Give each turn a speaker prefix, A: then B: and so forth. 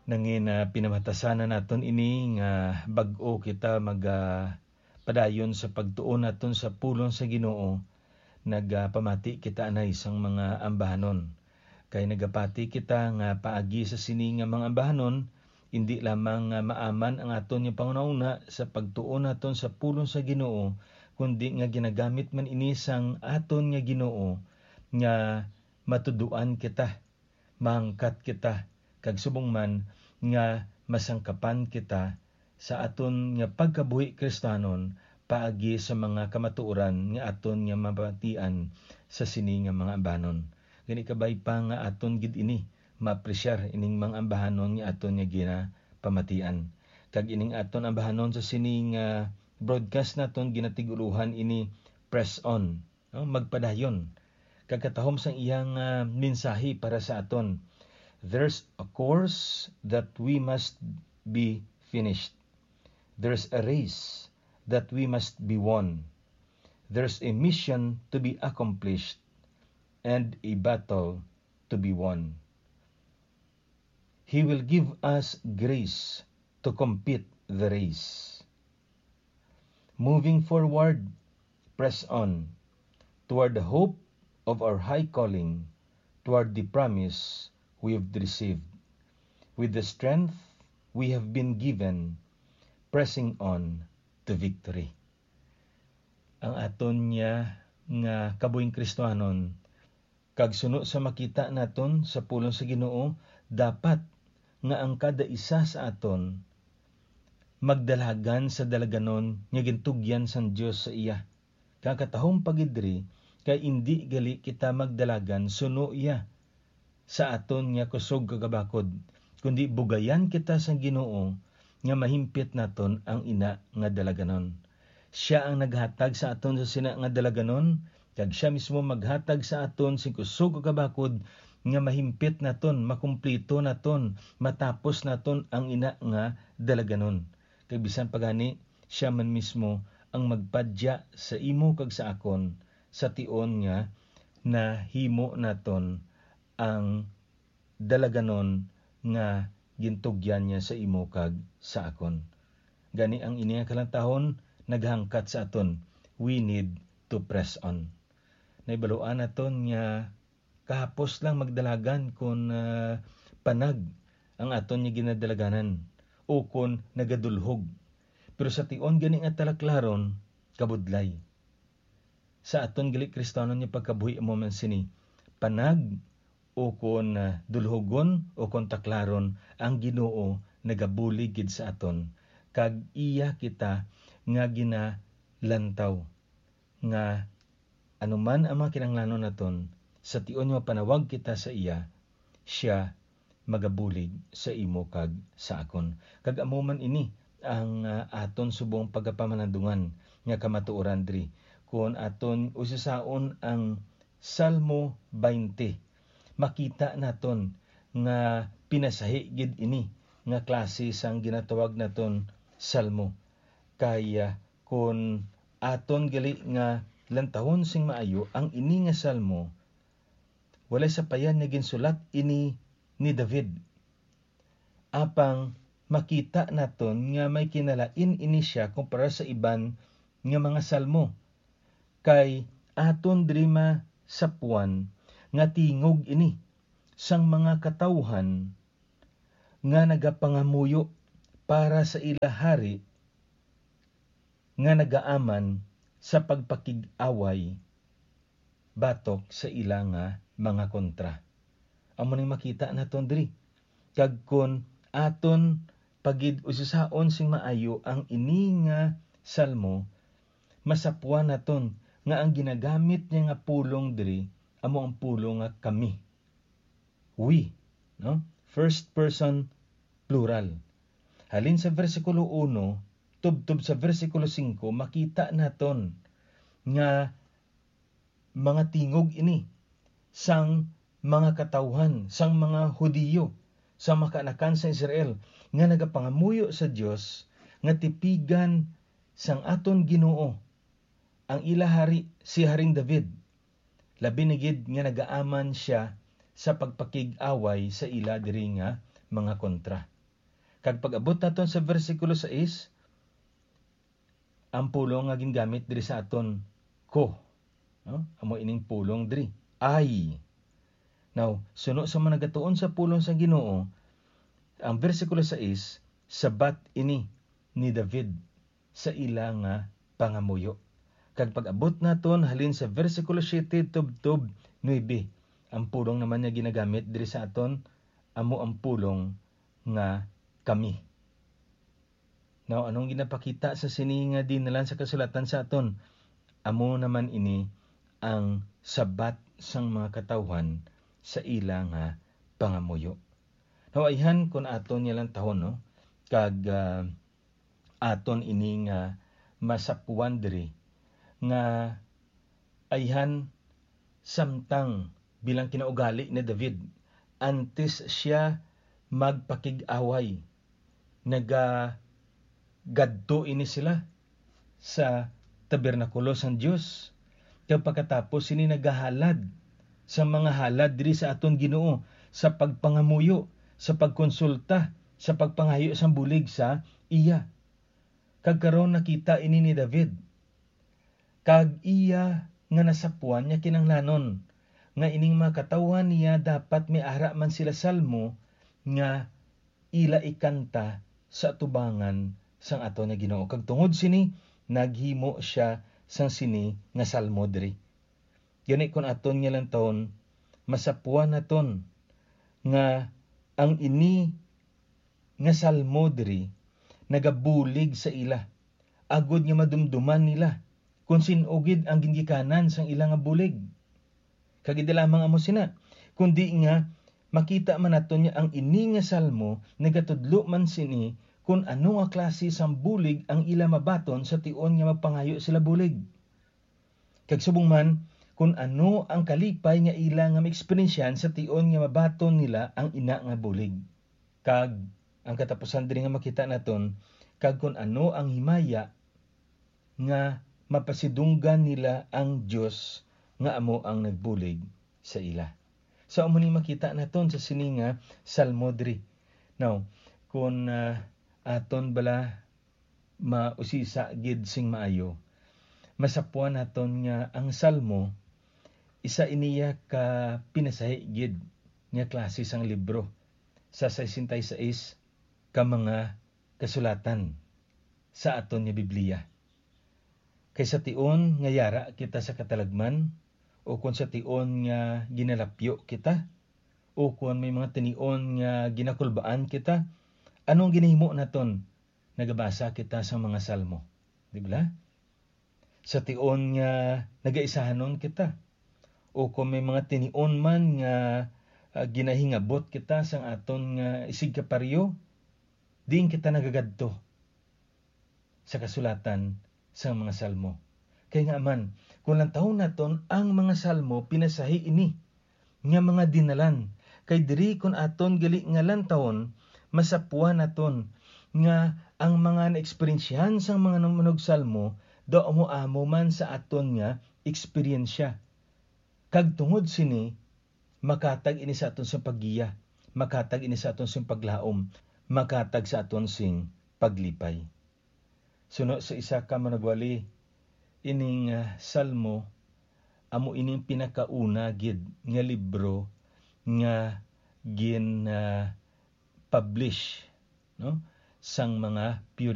A: Nangin pinamatasanan naton ini nga bag-o kita padayon sa pagtuon naton sa pulong sa Ginoo. Nagpamati kita na isang mga ambahanon. Kay nagapati kita nga paagi sa sini nga mga ambahanon, hindi lamang maaman ang aton yung pangunauna sa pagtuon naton sa pulong sa Ginoo, kundi nga ginagamit man ini sang aton nga Ginoo nga matuduan kita, mangkat kita, kag subong man nga masangkapan kita sa aton nga pagkabuhi Kristanon paagi sa mga kamatuoran nga aton nga mabatian sa sini nga mga ambahanon. Gani kabay pa nga aton gid ini maapresyar ining mga ambahanon nga aton nga ginapamatian. Kag ining aton ambahanon sa sini nga broadcast naton ginatiguluhan ini press on, no? Magpadayon. Kag katahom sang iyang mensahe para sa aton. There's a course that we must be finished. There's a race that we must be won. There's a mission to be accomplished and a battle to be won. He will give us grace to compete the race. Moving forward, press on toward the hope of our high calling, toward the promise we have received. With the strength we have been given, pressing on to victory. Ang aton niya nga kabuhing Kristohanon, kag suno sa makita naton sa pulong sa Ginoo, dapat nga ang kada isa sa aton magdalagan sa dalaganon nga gintugyan sang Dios sa iya. Kakatahong pagidri kay indi gali kita magdalagan suno iya sa aton nga kusog kagabakod, kundi bugayan kita sa Ginoo nga mahimpit naton ang ina nga dalaganon. Siya ang naghatag sa aton sa sina nga dalaganon, kag siya mismo maghatag sa aton sing kusog kagabakod nga mahimpit naton, makumplito naton, matapos naton ang ina nga dalaganon. Kay bisan pagani siya man mismo ang magpadya sa imo kag sa akon sa tion nga nahimo naton ang dalaganon nga gintugyan niya sa imo kag sa akon. Gani ang ini nga kalantahon naghangkat sa aton, we need to press on. Naibaluan naton nga kahapos lang magdalagan kung panag ang aton nga ginadalaganan o kung nagadulhog. Pero sa tion gani nga talaklaron kabudlay. Sa aton gali Kristiyano nga pagkabuhi mo man sini, panag o kon dulhogon o kon taklaron ang Ginoo nagabulig gid sa aton, kag iya kita nga ginalantaw nga anuman ang mga kinahanglanon naton sa tion nga panawag kita sa iya, siya magabulig sa imo kag sa akon. Kag amo man ini ang aton subong pagapamanadungan nga kamatuoran diri kun aton usasaon ang Salmo 20. Makita naton nga pinasahi gid ini nga klase sang ginatawag naton salmo. Kaya kun aton gali nga lantahon sing maayo ang ini nga salmo, walay sapayan nga ginsulat ini ni David. Apang makita naton nga may kinalain ini siya kumpara sa iban nga mga salmo. Kay aton diri masapuan nga tingog ini sang mga katawhan nga nagapangamuyo para sa ilahari nga nagaaman sa pagpakig-away batok sa ila nga mga kontra. Amo ning makita naton diri. Kag kun aton pagid usasaon sing maayo ang ini nga salmo, masapuan naton nga ang ginagamit niya nga pulong diri amo ang pulong nga kami. We, no? First person plural. Halin sa versikulo 1, tubtob sa versikulo 5, makita naton nga mga tingog ini sang mga katawhan, sang mga Hudiyo, sang mga kaanakan sa Israel nga nagapangamuyo sa Dios nga tipigan sang aton Ginoo ang ilahari si Haring David. Labi na gid nga nagaaman siya sa pagpakig-away sa ila diri nga mga kontra. Kag pag-abot naton sa versikulo 6, ang pulong nga gingamit diri sa aton ko. No? Amo ining pulong diri. Ay. Now, suno sa mga nagatuon sa pulong sa Ginoo, ang versikulo 6, sabat ini ni David sa ila nga pangamuyo. Kag pag-abot naton halin sa versikulo 7 tubtob 9, ang pulong naman niya ginagamit diri sa aton, amo ang pulong nga kami. Now, anong ginapakita sa sini nga dinalan sa kasulatan sa aton? Amo naman ini ang sabat sang mga katawhan sa ila nga pangamuyo. Now, ayhan kung aton niya lang tahon, no? Kag aton ini nga masapuan diri nga ayhan samtang bilang kinaugali ni David, antes siya magpakig-away, gadto ini sila sa tabernakulo sang Dios. Kaya pagkatapos sini nagahalad sa mga halad diri sa aton Ginoo sa pagpangamuyo, sa pagkonsulta, sa pagpangayo sang bulig sa iya. Kag karon nakita ini ni David. Kag iya nga nasapuan niya kinanglanon nga ining mga katawhan niya dapat may ara man sila salmo nga ila ikanta sa tubangan sang ato na Ginoo. Kag tungod sini naghimo siya sang sini nga salmo diri. Gani kun aton nga lang taon masapuan naton nga ang ini nga salmo diri nagabulig sa ila. Agud nga madumduman nila kung sinugid ang gingikanan sang ila nga bulig. Kag di lamang amo sina, kundi nga makita man naton nga ang ini nga salmo nagatudlo man sini kung ano nga klase sang bulig ang ila mabaton sa tion nga magpangayo sila bulig. Kag subong man kung ano ang kalipay nga ila nga maeksperiensyan sa tion nga mabaton nila ang ina nga bulig. Kag ang katapusan diri nga makita naton, kag kung ano ang himaya nga mapasidunggan nila ang Dios nga amo ang nagbulig sa ila. So amo ni makita naton sa sini nga salmo diri. Now, kung aton bala mausisa gid sing maayo, masapuan naton nga ang salmo isa iniya ka pinasahi gid nga klase sang libro sa 66 ka mga kasulatan sa aton nga Biblia. Kay sa tion nga yara kita sa katalagman, o kung sa tion nga ginalapyo kita, o kung may mga tinion nga ginakulbaan kita, anong ginahimo naton? Nagabasa kita sa mga salmo. Di ba? Sa tion nga nagaisahanon kita, o kung may mga tinion man nga ginahingabot kita sang aton nga isig kaparyo, diin kita nagagadto sa kasulatan sa mga salmo. Kaya nga man, kung lang taon naton ang mga salmo pinasahi ini nga mga dinalan. Kay diri kun aton gali nga lang taon, masapuan naton nga ang mga naeksperiensyahan sang mga namanog salmo do amo man sa aton nga eksperyensya. Kag tungod sini makatag ini sa aton sing paggiya, makatag ini sa aton sing paglaom, makatag sa aton sing paglipay. Suno sa isa ka managwali, ining salmo, amo ining pinakauna gid nga libro nga publish, no, sang mga